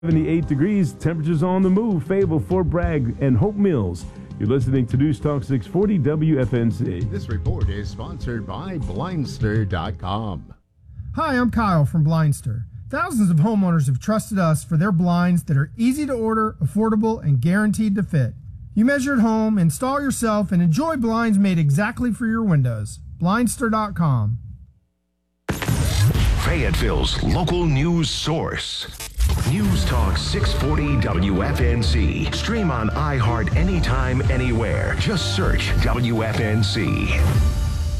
78 degrees, temperatures on the move. Fayetteville, Fort Bragg, and Hope Mills. You're listening to News Talk 640 WFNZ. This report is sponsored by Blindster.com. Hi, I'm Kyle from Blindster. Thousands of homeowners have trusted us for their blinds that are easy to order, affordable, and guaranteed to fit. You measure at home, install yourself, and enjoy blinds made exactly for your windows. Blindster.com. Fayetteville's local news source. News Talk 640 WFNZ. Stream on iHeart anytime, anywhere. Just search WFNZ.